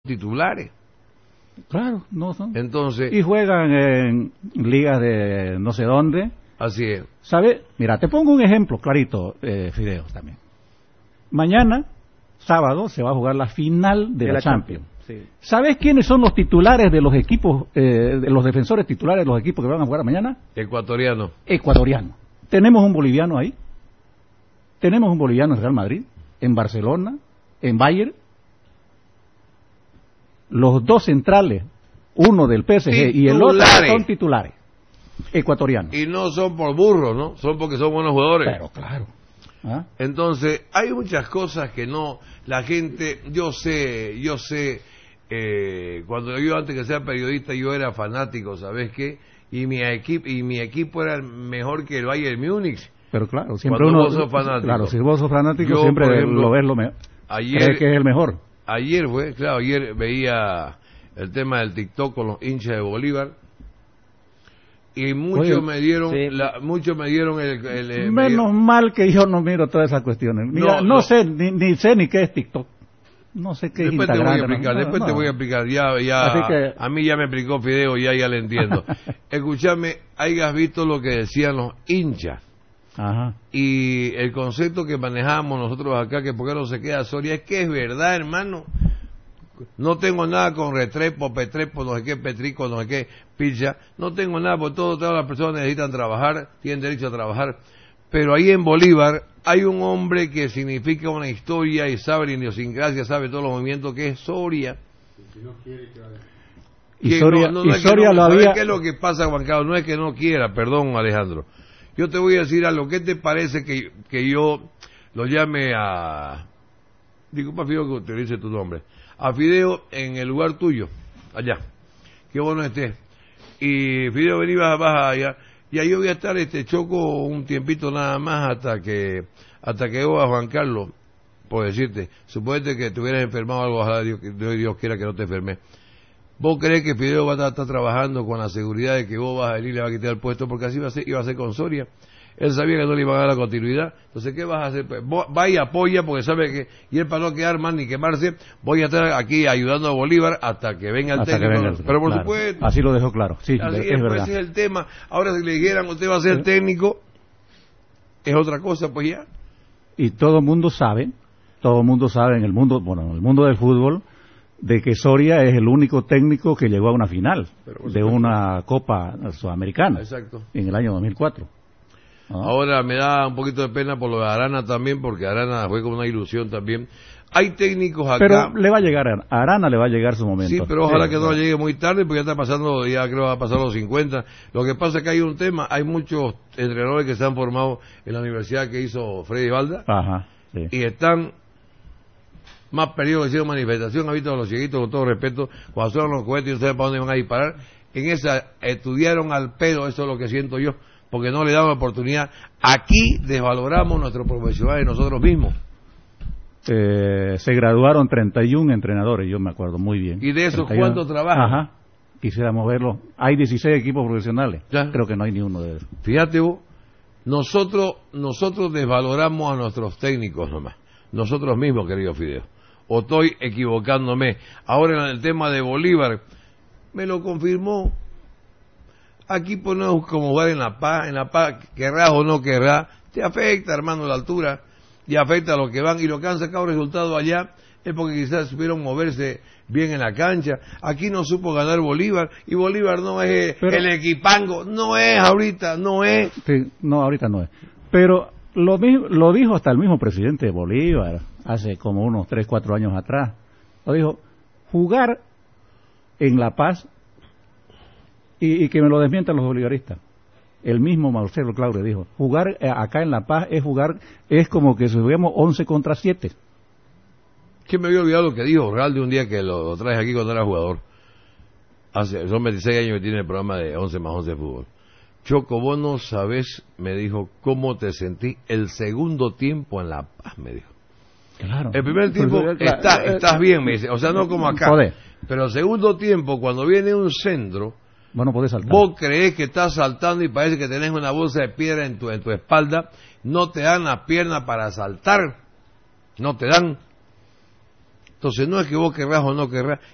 titulares. Claro, no son. Entonces, Y juegan en ligas de no sé dónde. así es. ¿Sabe? Mira, te pongo un ejemplo clarito, Fideo, también. Mañana, sábado, se va a jugar la final de la Champions. Sí. ¿Sabes quiénes son los titulares de los equipos, de los defensores titulares de los equipos que van a jugar mañana? Ecuatoriano. Ecuatorianos. Tenemos un boliviano ahí. Tenemos un boliviano en Real Madrid, en Barcelona, en Bayern. Los dos centrales, uno del PSG y el otro son titulares ecuatorianos. Y no son por burros, ¿no? Son porque son buenos jugadores. Pero claro. ¿Ah? Entonces, hay muchas cosas que no, la gente, yo sé, cuando yo antes que sea periodista yo era fanático, ¿sabes qué? Y mi equipo era mejor que el Bayern Múnich. Pero claro, siempre cuando uno, vos sos fanático. Claro, si vos sos fanático Yo, siempre por ejemplo, lo ves lo mejor. Crees que es el mejor. Ayer veía el tema del TikTok con los hinchas de Bolívar. Y muchos me dieron, sí. muchos me dieron Menos mal que yo no miro todas esas cuestiones. Mira, no sé, ni sé ni qué es TikTok. No sé qué después es Instagram. Después te voy a explicar. Ya, que... a mí ya me explicó Fideo, ya le entiendo. Escúchame, hayas visto lo que decían los hinchas. Ajá. Y el concepto que manejamos nosotros acá, que por qué no se queda Soria, es que es verdad, hermano. No tengo nada con Retrepo, Petrepo, no sé qué, Petrico, no sé qué, Pilla. No tengo nada, porque todas las personas necesitan trabajar, tienen derecho a trabajar. Pero ahí en Bolívar hay un hombre que significa una historia y sabe la idiosincrasia, sabe todos los movimientos, que es Soria. Y Soria lo había... ¿Qué es lo que pasa, Juan Carlos? No es que no quiera, perdón, Alejandro. Yo te voy a decir algo. ¿Qué te parece que yo lo llame a... Disculpa, Fideo, que utilice tu nombre. A Fideo en el lugar tuyo, allá. Qué bueno esté. Y Fideo, vení, vas allá. Y ahí yo voy a estar, Choco, un tiempito nada más hasta que a Juan Carlos, por decirte, suponete que te hubieras enfermado o algo, ojalá Dios quiera que no te enfermes. ¿Vos crees que Fideo va a estar trabajando con la seguridad de que vos vas a venir y le va a quitar el puesto? Porque así iba a ser con Soria. Él sabía que no le iban a dar la continuidad. Entonces, ¿qué vas a hacer? Pues, va y apoya, porque sabe que, y él para no quedar más ni quemarse, voy a estar aquí ayudando a Bolívar hasta que venga el técnico. Pero por supuesto. Así lo dejó claro. Sí, así es verdad. Ese es el tema. Ahora, si le dijeran, usted va a ser técnico, es otra cosa, pues ya. Y todo el mundo sabe en el mundo, en el mundo del fútbol, de que Soria es el único técnico que llegó a una final de una Copa Sudamericana. Exacto. En el año 2004. Ahora me da un poquito de pena por lo de Arana también, porque Arana fue como una ilusión también. Hay técnicos acá... Pero le va a llegar, a Arana le va a llegar su momento. Sí, pero ojalá que no llegue muy tarde, porque ya está pasando, ya creo que va a pasar los 50. Lo que pasa es que hay un tema, hay muchos entrenadores que se han formado en la universidad que hizo Freddy Balda. Ajá, sí. Y están más periodos que hicieron manifestación, ha visto a los cieguitos, con todo respeto, cuando suenan los cohetes y no saben para dónde van a disparar. En esa estudiaron al pedo, eso es lo que siento yo, porque no le damos oportunidad. Aquí desvaloramos nuestros profesionales nosotros mismos. Se graduaron 31 entrenadores, yo me acuerdo muy bien. ¿Y de esos 31, cuántos trabajan? Ajá, quisiéramos verlo. Hay 16 equipos profesionales, ¿ya? Creo que no hay ni uno de esos. Fíjate vos, nosotros desvaloramos a nuestros técnicos nomás, nosotros mismos, querido Fideo. O estoy equivocándome. Ahora en el tema de Bolívar, me lo confirmó. Aquí ponemos como jugar en La Paz, querrás o no querrás, te afecta, hermano, la altura, y afecta a los que van, y lo que han sacado resultado allá es porque quizás supieron moverse bien en la cancha. Aquí no supo ganar Bolívar, y Bolívar no es el equipango, no es ahorita, no es. Sí, no, ahorita no es. Pero lo dijo hasta el mismo presidente de Bolívar, hace como unos 3, 4 años atrás. Lo dijo, jugar en La Paz, y que me lo desmientan los bolivaristas. El mismo Marcelo Claure dijo, jugar acá en La Paz es como que si juguemos 11 contra 7. Que me había olvidado lo que dijo Realde un día que lo traes aquí cuando era jugador. Son 26 años que tiene el programa de 11 más 11 de fútbol. Choco, vos no sabés, me dijo, cómo te sentí el segundo tiempo en La Paz, me dijo. Claro. El primer tiempo estás bien, me dice, o sea, no como acá. Pero el segundo tiempo, cuando viene un centro, vos no podés saltar. Vos creés que estás saltando y parece que tenés una bolsa de piedra en tu espalda, no te dan la pierna para saltar, no te dan. Entonces no es que vos querrás o no querrás,